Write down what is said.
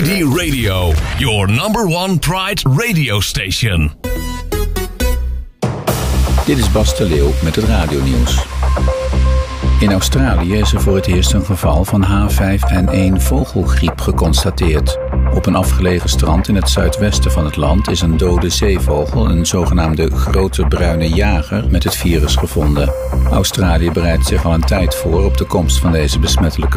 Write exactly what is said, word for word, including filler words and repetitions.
D Radio, your number one Pride radio station. Dit is Bas de Leeuw met het radionieuws. In Australië is er voor het eerst een geval van H vijf N één vogelgriep geconstateerd. Op een afgelegen strand in het zuidwesten van het land is een dode zeevogel, een zogenaamde grote bruine jager, met het virus gevonden. Australië bereidt zich al een tijd voor op de komst van deze besmettelijke